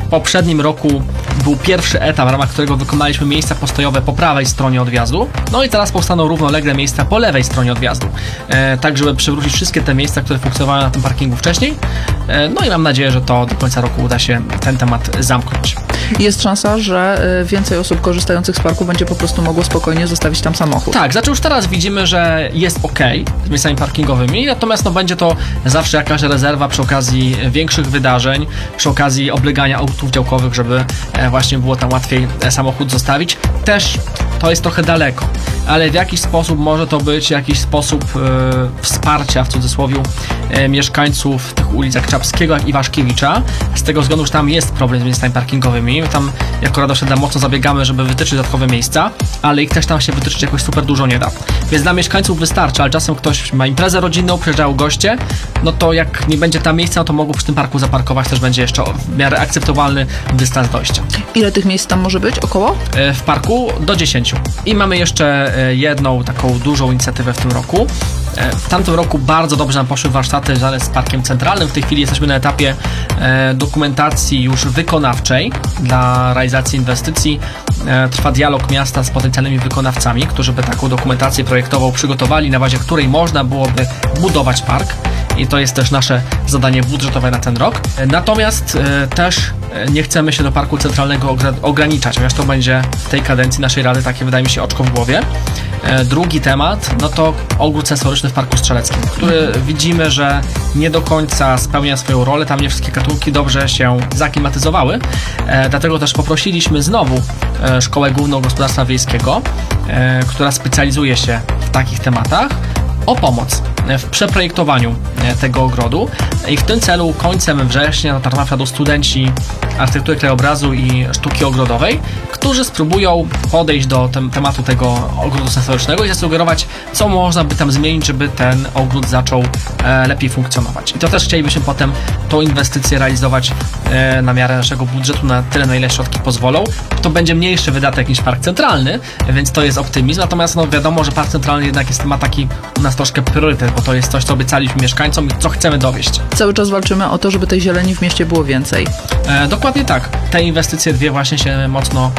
W poprzednim roku był pierwszy etap, w ramach którego wykonaliśmy miejsca postojowe po prawej stronie odwjazdu. No i teraz powstaną równolegle miejsca po lewej stronie odwjazdu. Tak, żeby przywrócić wszystkie te miejsca, które funkcjonowały na tym parkingu wcześniej. No i mam nadzieję, że to do końca roku uda się ten temat zamknąć. Jest szansa, że więcej osób korzystających z parku będzie po prostu mogło spokojnie zostawić tam samochód. Tak, znaczy już teraz widzimy, że jest ok z miejscami parkingowymi, natomiast będzie to zawsze jakaś rezerwa przy okazji większych wydarzeń, przy okazji oblegania autów działkowych, żeby właśnie było tam łatwiej samochód zostawić. Też to jest trochę daleko, ale w jakiś sposób może to być jakiś sposób wsparcia, w cudzysłowie, mieszkańców tych ulic jak Czapskiego, jak Iwaszkiewicza, z tego względu, że tam jest problem z miejscami parkingowymi. My tam jako Radość Szydla mocno zabiegamy, żeby wytyczyć dodatkowe miejsca, ale ich też tam się wytyczyć jakoś super dużo nie da. Więc dla mieszkańców wystarczy, ale czasem ktoś ma imprezę rodzinną, przyjeżdżają goście, no to jak nie będzie tam miejsca, no to mogą przy tym parku zaparkować, też będzie jeszcze w miarę akceptowalny dystans dojścia. Ile tych miejsc tam może być? Około? W parku do 10. I mamy jeszcze jedną taką dużą inicjatywę w tym roku. W tamtym roku bardzo dobrze nam poszły warsztaty związane z Parkiem Centralnym. W tej chwili jesteśmy na etapie dokumentacji już wykonawczej dla realizacji inwestycji. Trwa dialog miasta z potencjalnymi wykonawcami, którzy by taką dokumentację projektową przygotowali, na bazie której można byłoby budować park. I to jest też nasze zadanie budżetowe na ten rok. Natomiast też nie chcemy się do Parku Centralnego ograniczać, ponieważ to będzie w tej kadencji naszej Rady takie, wydaje mi się, oczko w głowie. Drugi temat, no to ogród sensoryczny w Parku Strzeleckim, który widzimy, że nie do końca spełnia swoją rolę, tam nie wszystkie gatunki dobrze się zaklimatyzowały, dlatego też poprosiliśmy znowu Szkołę Główną Gospodarstwa Wiejskiego, która specjalizuje się w takich tematach, o pomoc w przeprojektowaniu tego ogrodu i w tym celu końcem września trafią studenci architektury krajobrazu i sztuki ogrodowej, którzy spróbują podejść do tematu tego ogrodu sensorycznego i zasugerować, co można by tam zmienić, żeby ten ogród zaczął lepiej funkcjonować. I to też chcielibyśmy potem tą inwestycję realizować na miarę naszego budżetu, na tyle, na ile środki pozwolą. To będzie mniejszy wydatek niż Park Centralny, więc to jest optymizm, natomiast wiadomo, że Park Centralny jednak ma taki u nas troszkę priorytet, bo to jest coś, co obiecaliśmy mieszkańcom i co chcemy dowieść. Cały czas walczymy o to, żeby tej zieleni w mieście było więcej. Dokładnie tak. Te inwestycje dwie właśnie się mocno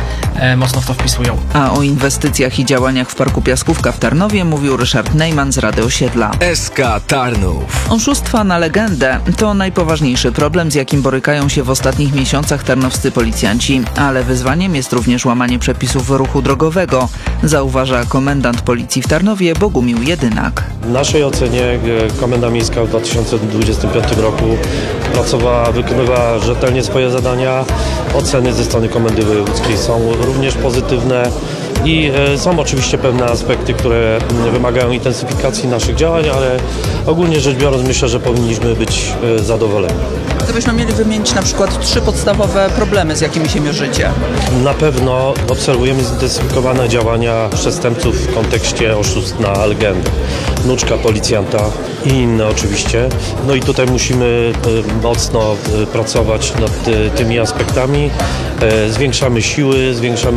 w to wpisują. A o inwestycjach i działaniach w Parku Piaskówka w Tarnowie mówił Ryszard Neyman z Rady Osiedla. SK Tarnów. Oszustwa na legendę to najpoważniejszy problem, z jakim borykają się w ostatnich miesiącach tarnowscy policjanci, ale wyzwaniem jest również łamanie przepisów ruchu drogowego, zauważa komendant policji w Tarnowie Bogumił Jedynak. W naszej ocenie Komenda Miejska w 2025 roku wykonywała rzetelnie swoje zadania. Oceny ze strony Komendy Wojewódzkiej są również pozytywne i są oczywiście pewne aspekty, które wymagają intensyfikacji naszych działań, ale ogólnie rzecz biorąc myślę, że powinniśmy być zadowoleni. Gdybyśmy mieli wymienić na przykład 3 podstawowe problemy, z jakimi się mierzycie. Na pewno obserwujemy zintensyfikowane działania przestępców w kontekście oszustw na legendę. Wnuczka policjanta i inne oczywiście. No i tutaj musimy mocno pracować nad tymi aspektami. Zwiększamy siły,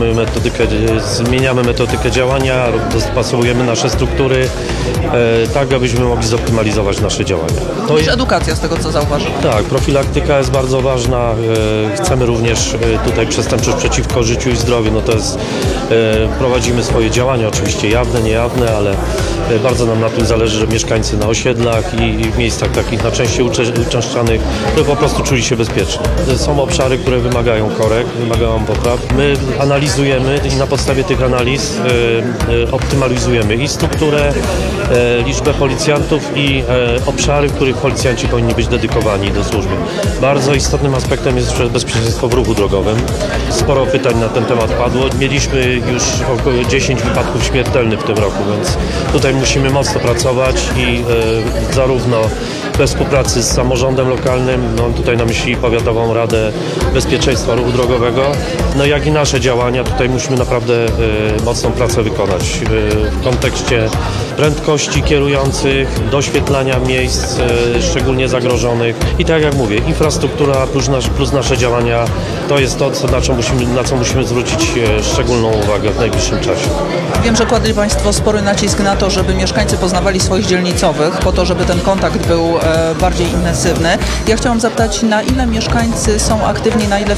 zmieniamy metodykę działania, dostosowujemy nasze struktury, tak abyśmy mogli zoptymalizować nasze działania. To jest edukacja z tego, co zauważyłem. Tak, profilaktyka jest bardzo ważna. Chcemy również tutaj przestępczość przeciwko życiu i zdrowiu. No to jest, prowadzimy swoje działania, oczywiście jawne, niejawne, ale bardzo nam na tym zależy, że mieszkańcy na osiedlach i w miejscach takich na częściej uczęszczanych, które po prostu czuli się bezpiecznie. Są obszary, które wymagają korekt, wymagają popraw. My analizujemy i na podstawie tych analiz optymalizujemy i strukturę, liczbę policjantów i obszary, w których policjanci powinni być dedykowani do służby. Bardzo istotnym aspektem jest bezpieczeństwo w ruchu drogowym. Sporo pytań na ten temat padło. Mieliśmy już około 10 wypadków śmiertelnych w tym roku, więc tutaj musimy mocno pracować i zarówno we współpracy z samorządem lokalnym, mam tutaj na myśli Powiatową Radę Bezpieczeństwa Ruchu Drogowego, no jak i nasze działania, tutaj musimy naprawdę mocną pracę wykonać w kontekście prędkości kierujących, doświetlania miejsc szczególnie zagrożonych i tak jak mówię, infrastruktura plus nasze działania to jest to, na co musimy zwrócić szczególną uwagę w najbliższym czasie. Wiem, że kładli Państwo spory nacisk na to, żeby mieszkańcy poznawali swoich dzielnicowych, po to, żeby ten kontakt był bardziej intensywny. Ja chciałam zapytać, na ile mieszkańcy są aktywni, na ile